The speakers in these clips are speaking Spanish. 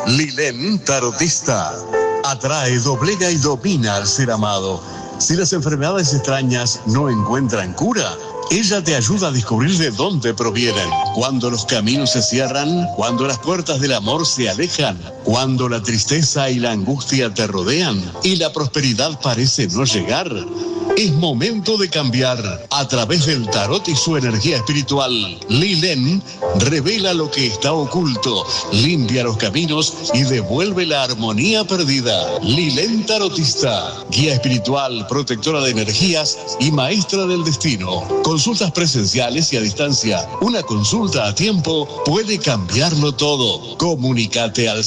Lilén Tarotista. Atrae, doblega y domina al ser amado. Si las enfermedades extrañas no encuentran cura, ella te ayuda a descubrir de dónde provienen. Cuando los caminos se cierran, cuando las puertas del amor se alejan, cuando la tristeza y la angustia te rodean y la prosperidad parece no llegar, es momento de cambiar. A través del tarot y su energía espiritual, Lilén revela lo que está oculto, limpia los caminos y devuelve la armonía perdida. Lilén Tarotista, guía espiritual, protectora de energías y maestra del destino. Consultas presenciales y a distancia. Una consulta a tiempo puede cambiarlo todo. Comunícate al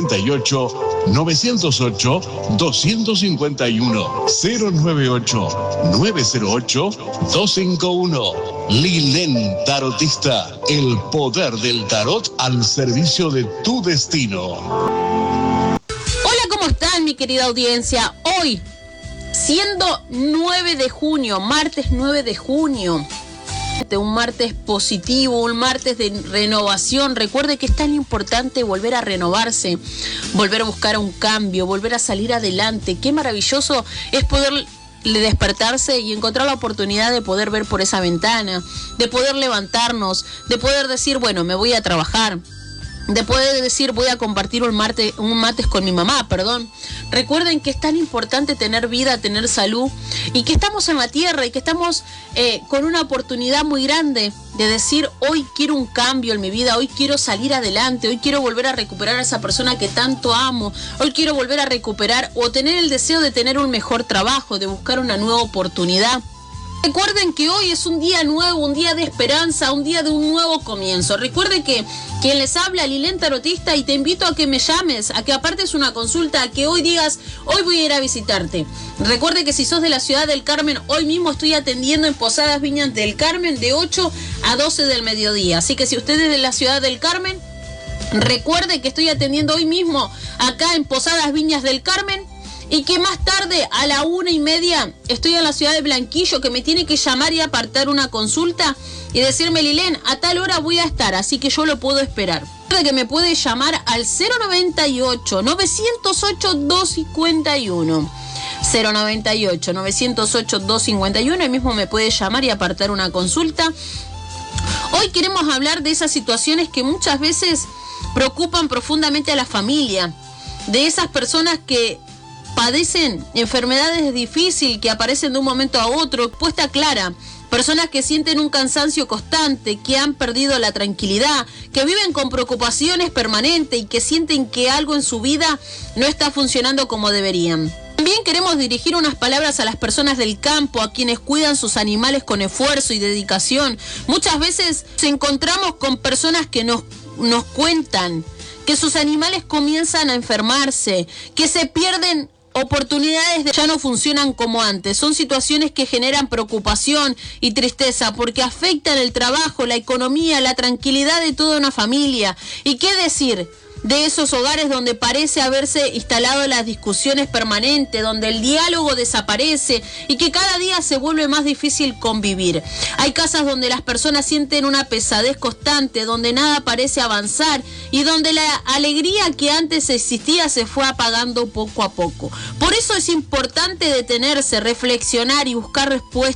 098-908-251. 098-908-251. Lilén Tarotista, el poder del tarot al servicio de tu destino. Hola, ¿cómo están, mi querida audiencia? Hoy, siendo 9 de junio, martes 9 de junio, un martes positivo, un martes de renovación. Recuerde que es tan importante volver a renovarse, volver a buscar un cambio, volver a salir adelante. Qué maravilloso es poder despertarse y encontrar la oportunidad de poder ver por esa ventana, de poder levantarnos, de poder decir, bueno, me voy a trabajar, de poder decir, voy a compartir un mates con mi mamá, perdón. Recuerden que es tan importante tener vida, tener salud, y que estamos en la tierra y que estamos con una oportunidad muy grande de decir, hoy quiero un cambio en mi vida, hoy quiero salir adelante, hoy quiero volver a recuperar a esa persona que tanto amo, hoy quiero volver a recuperar o tener el deseo de tener un mejor trabajo, de buscar una nueva oportunidad. Recuerden que hoy es un día nuevo, un día de esperanza, un día de un nuevo comienzo. Recuerden que quien les habla, Lilén Tarotista, y te invito a que me llames, a que apartes una consulta, a que hoy digas, hoy voy a ir a visitarte. Recuerde que si sos de la ciudad del Carmen, hoy mismo estoy atendiendo en Posadas Viñas del Carmen de 8 a 12 del mediodía. Así que si usted es de la ciudad del Carmen, recuerde que estoy atendiendo hoy mismo acá en Posadas Viñas del Carmen. Y que más tarde, a la 1:30, estoy en la ciudad de Blanquillo, que me tiene que llamar y apartar una consulta y decirme, Lilén, a tal hora voy a estar, así que yo lo puedo esperar. Que me puede llamar al 098-908-251. 098-908-251, ahí mismo me puede llamar y apartar una consulta. Hoy queremos hablar de esas situaciones que muchas veces preocupan profundamente a la familia, de esas personas que padecen enfermedades difíciles que aparecen de un momento a otro, puesta clara, personas que sienten un cansancio constante, que han perdido la tranquilidad, que viven con preocupaciones permanentes y que sienten que algo en su vida no está funcionando como deberían. También queremos dirigir unas palabras a las personas del campo, a quienes cuidan sus animales con esfuerzo y dedicación. Muchas veces nos encontramos con personas que nos cuentan que sus animales comienzan a enfermarse, que se pierden oportunidades ya no funcionan como antes. Son situaciones que generan preocupación y tristeza porque afectan el trabajo, la economía, la tranquilidad de toda una familia. ¿Y qué decir de esos hogares donde parece haberse instalado las discusiones permanentes, donde el diálogo desaparece y que cada día se vuelve más difícil convivir? Hay casas donde las personas sienten una pesadez constante, donde nada parece avanzar y donde la alegría que antes existía se fue apagando poco a poco. Por eso es importante detenerse, reflexionar y buscar respuestas